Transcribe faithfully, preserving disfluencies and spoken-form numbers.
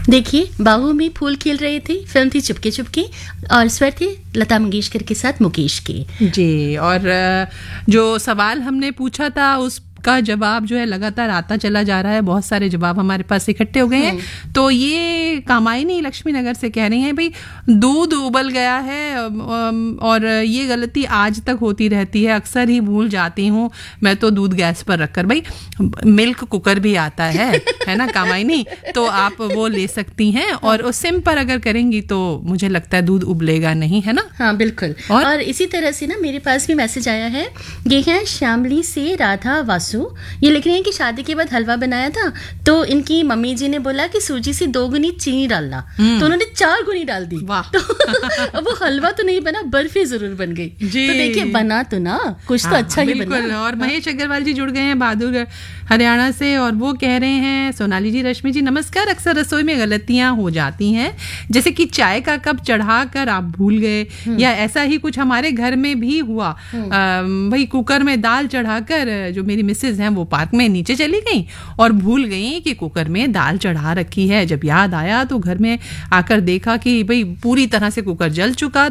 देखिए, बाहों में फूल खिल रहे थे, फिल्म थी चुपके चुपके और स्वर थे लता मंगेशकर के साथ मुकेश के। जी, और जो सवाल हमने पूछा था उस का जवाब जो है लगातार आता चला जा रहा है। बहुत सारे जवाब हमारे पास इकट्ठे हो गए हैं। तो ये कामायनी लक्ष्मी नगर से कह रही हैं, भाई दूध उबल गया है और ये गलती आज तक होती रहती है, अक्सर ही भूल जाती हूँ मैं तो दूध गैस पर रखकर। भाई मिल्क कुकर भी आता है है ना कामायनी, तो आप वो ले सकती हैं और उस सिम पर अगर करेंगी तो मुझे लगता है दूध उबलेगा नहीं, है ना। हाँ बिल्कुल। और, और इसी तरह से ना मेरे पास भी मैसेज आया है। ये है शामली से राधा वासु। ये लिख रहे हैं कि शादी के बाद हलवा बनाया था तो इनकी मम्मी जी ने बोला कि सूजी से दो गुनी चीनी डालना, तो उन्होंने चार गुनी डाल दी। वाह। तो अब वो हलवा तो नहीं बना, बर्फी जरूर बन गई। तो देखिए बना तो ना कुछ, तो अच्छा ही बना। और महेश अग्रवाल जी जुड़ गए हैं बहादुर हरियाणा से और वो कह रहे हैं, सोनाली जी, रश्मि जी नमस्कार। अक्सर रसोई में गलतियां हो जाती हैं, जैसे कि चाय का कप चढ़ाकर आप भूल गए, या ऐसा ही कुछ हमारे घर में भी हुआ। भाई कुकर में दाल चढ़ाकर जो मेरी मिसेज हैं वो पार्क में नीचे चली गई और भूल गई कि कुकर में दाल चढ़ा रखी है। जब याद आया तो घर में आकर देखा कि भाई पूरी तरह से कुकर जल चुका